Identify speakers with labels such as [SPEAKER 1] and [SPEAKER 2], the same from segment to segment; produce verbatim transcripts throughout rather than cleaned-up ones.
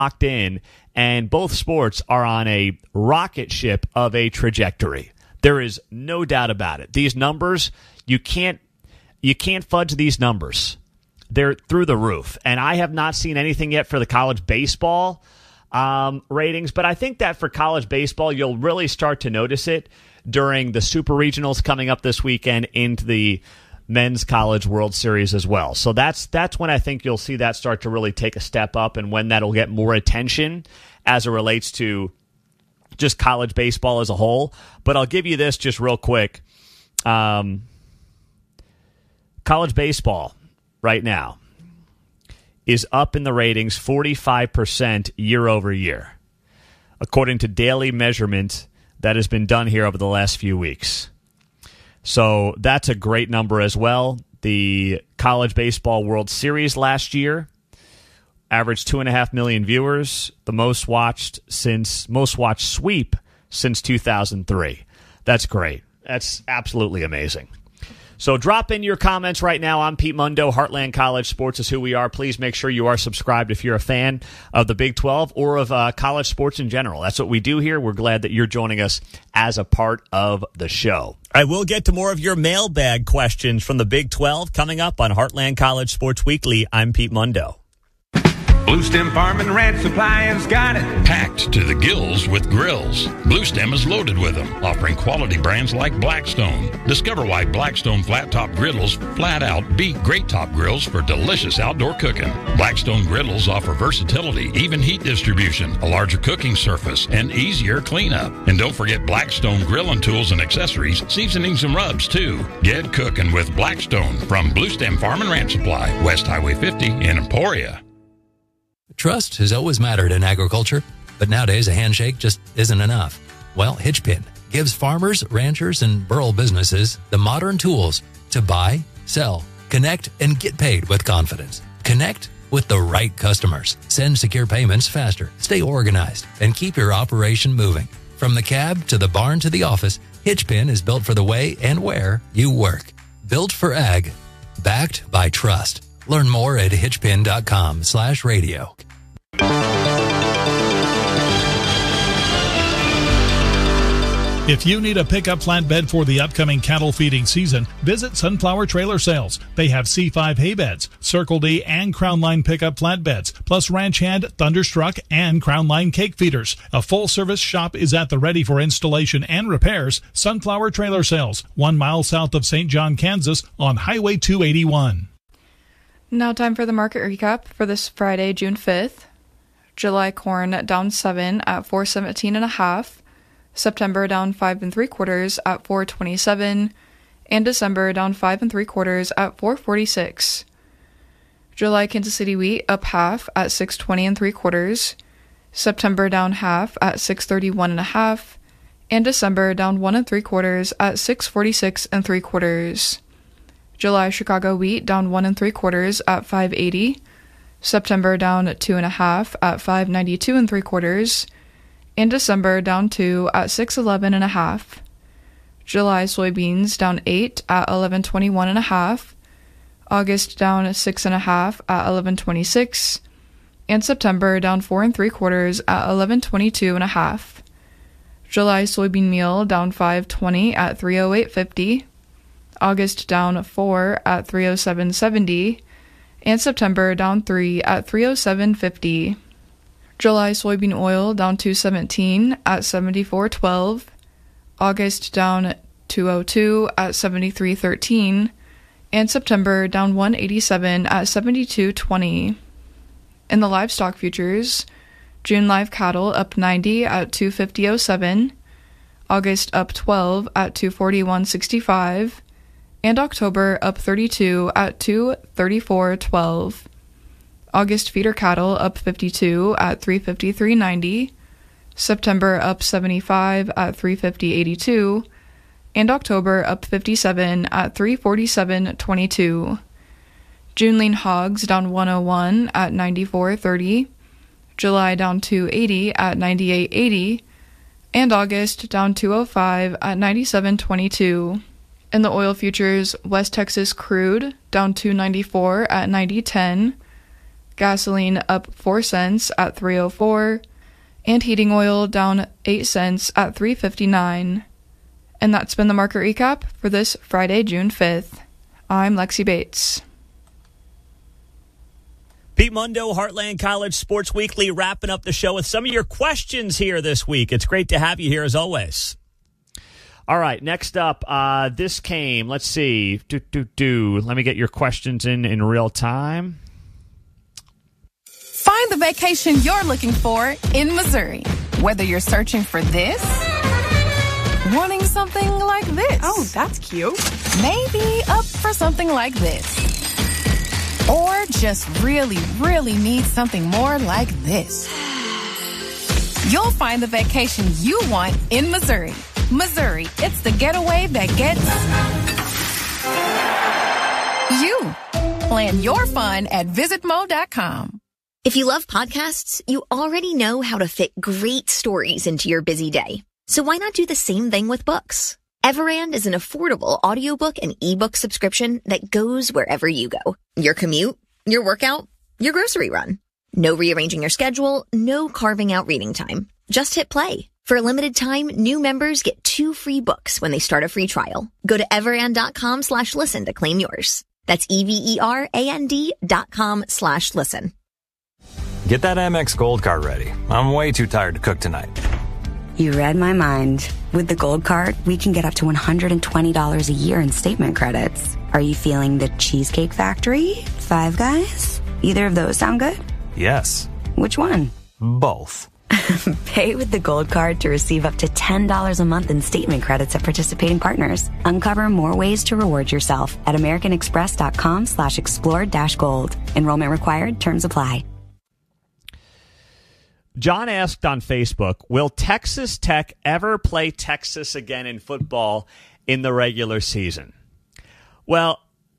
[SPEAKER 1] locked in, and both sports are on a rocket ship of a trajectory. There is no doubt about it. These numbers, you can't you can't fudge these numbers. They're through the roof. And I have not seen anything yet for the college baseball um, ratings, but I think that for college baseball, you'll really start to notice it during the Super Regionals coming up this weekend into the Men's College World Series as well. So that's that's when I think you'll see that start to really take a step up, and when that'll get more attention as it relates to just college baseball as a whole. But I'll give you this just real quick. Um, college baseball right now is up in the ratings forty-five percent year over year, according to daily measurement that has been done here over the last few weeks. So that's a great number as well. The College Baseball World Series last year averaged two and a half million viewers, the most watched since most watched sweep since two thousand three. That's great. That's absolutely amazing. So drop in your comments right now. I'm Pete Mundo. Heartland College Sports is who we are. Please make sure you are subscribed if you're a fan of the Big twelve or of uh, college sports in general. That's what we do here. We're glad that you're joining us as a part of the show. I will get to more of your mailbag questions from the Big twelve coming up on Heartland College Sports Weekly. I'm Pete Mundo.
[SPEAKER 2] Blue Stem Farm and Ranch Supply has got it.
[SPEAKER 3] Packed to the gills with grills. Blue Stem is loaded with them, offering quality brands like Blackstone. Discover why Blackstone flat top griddles flat out beat great top grills for delicious outdoor cooking. Blackstone griddles offer versatility, even heat distribution, a larger cooking surface, and easier cleanup. And don't forget Blackstone grilling tools and accessories, seasonings and rubs too. Get cooking with Blackstone from Blue Stem Farm and Ranch Supply, West Highway fifty in Emporia.
[SPEAKER 4] Trust has always mattered in agriculture, but nowadays a handshake just isn't enough. Well, Hitchpin gives farmers, ranchers, and rural businesses the modern tools to buy, sell, connect, and get paid with confidence. Connect with the right customers. Send secure payments faster, stay organized, and keep your operation moving. From the cab to the barn to the office, Hitchpin is built for the way and where you work. Built for ag, backed by trust. Learn more at hitchpin.com slash radio.
[SPEAKER 5] If you need a pickup flatbed for the upcoming cattle feeding season, visit Sunflower Trailer Sales. They have C five hay beds, Circle D and Crown Line pickup flatbeds, plus Ranch Hand, Thunderstruck, and Crown Line cake feeders. A full-service shop is at the ready for installation and repairs. Sunflower Trailer Sales, one mile south of Saint John, Kansas, on Highway two eighty-one.
[SPEAKER 6] Now time for the market recap for this Friday, June fifth. July corn down seven at four seventeen and a half. September down five and three quarters at four twenty-seven, and December down five and three quarters at four forty-six. July Kansas City wheat up half at six twenty and three quarters. September down half at six thirty-one and a half, and December down one and three quarters at six forty-six and three quarters. July Chicago wheat down one and three quarters at five eighty. September down two and a half at five ninety-two and three quarters, and December down two at six eleven and a half. July soybeans down eight at eleven twenty-one and a half. August down six and a half at eleven twenty-six, and September down four and three quarters at eleven twenty-two and a half. July soybean meal down five twenty at three oh eight fifty. August down four at three oh seven seventy, and September down three at three oh seven fifty. July soybean oil down two seventeen at seventy-four twelve. August down two oh two at seventy-three thirteen, and September down one eighty-seven at seventy-two twenty. In the livestock futures, June live cattle up ninety at two fifty oh seven, August up twelve at two forty-one sixty-five, and October up thirty-two at two thirty-four twelve. August feeder cattle up fifty-two at three fifty-three ninety, September up seventy-five at three fifty eighty-two, and October up fifty-seven at three forty-seven twenty-two. June lean hogs down one oh one at ninety-four thirty, July down two eighty at ninety-eight eighty, and August down two oh five at ninety-seven twenty-two. In the oil futures, West Texas crude down two ninety-four at ninety ten, Gasoline up four cents at three oh four. And heating oil down eight cents at three fifty-nine. And that's been the market recap for this Friday, June fifth. I'm Lexi Bates.
[SPEAKER 1] Pete Mundo, Heartland College Sports Weekly, wrapping up the show with some of your questions here this week. It's great to have you here as always. All right, next up, uh, this came, let's see, do, do, do. Let me get your questions in in real time.
[SPEAKER 7] Find the vacation you're looking for in Missouri. Whether you're searching for this, wanting something like this.
[SPEAKER 8] Oh, that's cute.
[SPEAKER 7] Maybe up for something like this. Or just really, really need something more like this. You'll find the vacation you want in Missouri. Missouri, it's the getaway that gets you. Plan your fun at visit mo dot com.
[SPEAKER 9] If you love podcasts, you already know how to fit great stories into your busy day. So why not do the same thing with books? Everand is an affordable audiobook and ebook subscription that goes wherever you go. Your commute, your workout, your grocery run. No rearranging your schedule, no carving out reading time. Just hit play. For a limited time, new members get two free books when they start a free trial. Go to everand.com slash listen to claim yours. That's E-V-E-R-A-N-D dot com slash listen.
[SPEAKER 10] Get that Amex Gold Card ready. I'm way too tired to cook tonight.
[SPEAKER 11] You read my mind. With the Gold Card, we can get up to one hundred twenty dollars a year in statement credits. Are you feeling the Cheesecake Factory? Five Guys? Either of those sound good?
[SPEAKER 10] Yes.
[SPEAKER 11] Which one?
[SPEAKER 10] Both.
[SPEAKER 11] Pay with the Gold Card to receive up to ten dollars a month in statement credits at participating partners. Uncover more ways to reward yourself at americanexpress.com slash explore dash gold. Enrollment required. Terms apply.
[SPEAKER 1] John asked on Facebook, will Texas Tech ever play Texas again in football in the regular season? Well,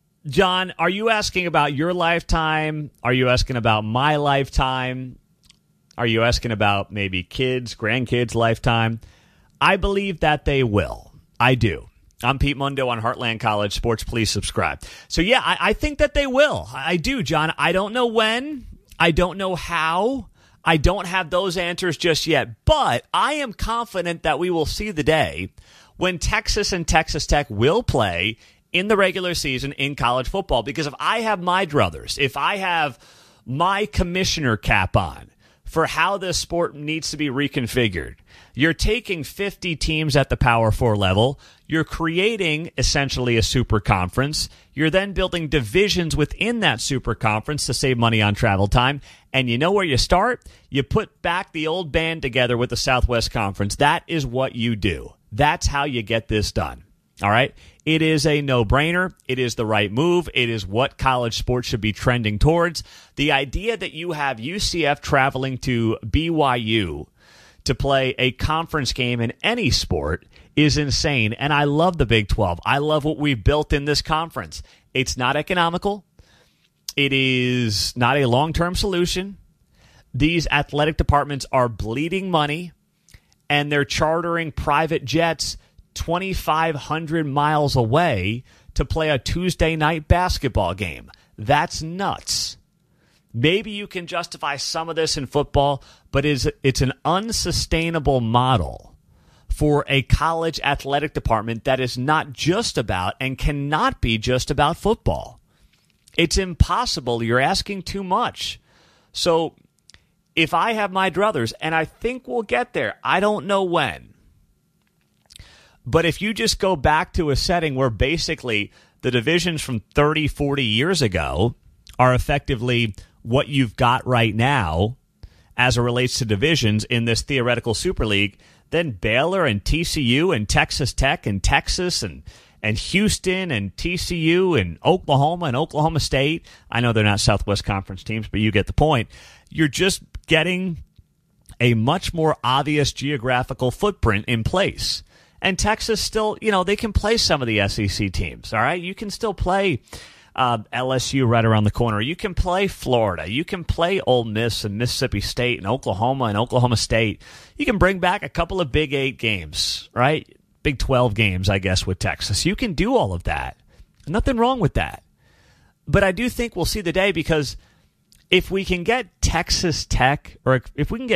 [SPEAKER 1] John, are you asking about your lifetime? Are you asking about my lifetime? Are you asking about maybe kids, grandkids' lifetime? I believe that they will. I do. I'm Pete Mundo on Heartland College Sports. Please subscribe. So, yeah, I, I think that they will. I do, John. I don't know when. I don't know how. I don't have those answers just yet, but I am confident that we will see the day when Texas and Texas Tech will play in the regular season in college football. Because if I have my druthers, if I have my commissioner cap on for how this sport needs to be reconfigured, you're taking fifty teams at the Power Four level. You're creating essentially a super conference. You're then building divisions within that super conference to save money on travel time. And you know where you start? You put back the old band together with the Southwest Conference. That is what you do. That's how you get this done. All right? It is a no-brainer. It is the right move. It is what college sports should be trending towards. The idea that you have U C F traveling to B Y U to play a conference game in any sport is insane. And I love the Big twelve. I love what we've built in this conference. It's not economical. It is not a long-term solution. These athletic departments are bleeding money, and they're chartering private jets twenty-five hundred miles away to play a Tuesday night basketball game. That's nuts. Maybe you can justify some of this in football, but is it's an unsustainable model for a college athletic department that is not just about and cannot be just about football. It's impossible. You're asking too much. So if I have my druthers, and I think we'll get there, I don't know when. But if you just go back to a setting where basically the divisions from thirty, forty years ago are effectively what you've got right now as it relates to divisions in this theoretical Super League, then Baylor and T C U and Texas Tech and Texas and and Houston and T C U and Oklahoma and Oklahoma State. I know they're not Southwest Conference teams, but you get the point. You're just getting a much more obvious geographical footprint in place. And Texas still, you know, they can play some of the S E C teams, all right? You can still play uh, L S U right around the corner. You can play Florida. You can play Ole Miss and Mississippi State and Oklahoma and Oklahoma State. You can bring back a couple of Big Eight games, right? Big twelve games, I guess, with Texas. You can do all of that. Nothing wrong with that. But I do think we'll see the day because if we can get Texas Tech, or if we can get